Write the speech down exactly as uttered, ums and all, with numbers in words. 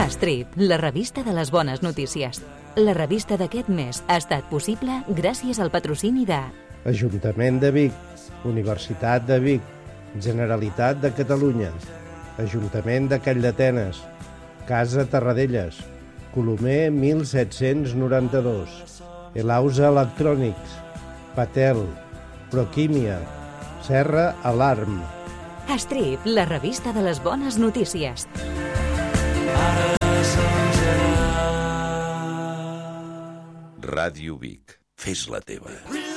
Strip, la revista de les bones notícies. La revista d'aquest mes ha estat possible gràcies al patrocini de Ajuntament de Vic, Universitat de Vic, Generalitat de Catalunya, Ajuntament de Calldetenes, Casa Terradellas, Colomer mil set-cents noranta-dos, Elausa Electrònics, Patel, Proquímia, Serra Alarm. Strip, la revista de les bones notícies. Ràdio Vic. Fes la teva.